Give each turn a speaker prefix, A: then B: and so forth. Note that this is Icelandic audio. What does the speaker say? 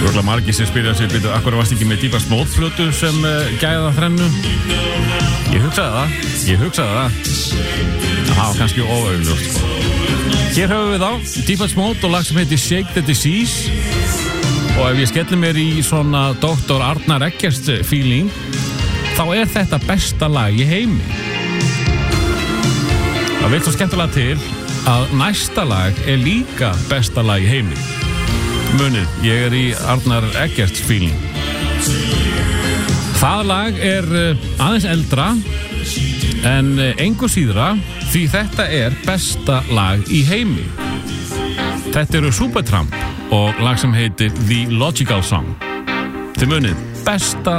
A: Röglega margir sem spyrja sig, byrju, akkur varst ekki með Deepest Mode plötu sem gæða þrennu? Ég hugsaði það. Það var kannski óaugljóst. Hér höfum við á Deepest Mode og lag sem heitir Shake the Disease. Og ef ég skelli mér í svona Dr. Arnar Eggerts feeling, þá þetta besta lag í heimi. Það veit svo skemmtilega til að næsta lag líka besta lag í heimi. Munið, ég í Arnar Eggerts feeling. Það lag aðeins eldra en engu síðra því þetta besta lag í heimi. Þetta eru Supertramp og lag sem heitir The Logical Song. Þið munið, besta